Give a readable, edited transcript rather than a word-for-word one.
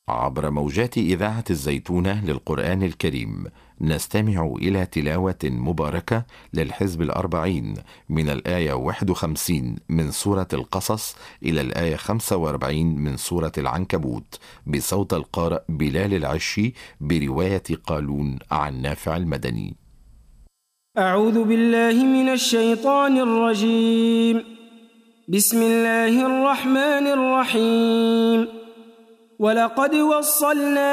عبر موجات إذاعة الزيتونة للقرآن الكريم نستمع إلى تلاوة مباركة للحزب 40 من الآية 51 من سورة القصص إلى الآية 45 من سورة العنكبوت بصوت القارئ بلال العشي برواية قالون عن نافع المدني. أعوذ بالله من الشيطان الرجيم. بسم الله الرحمن الرحيم. ولقد وصلنا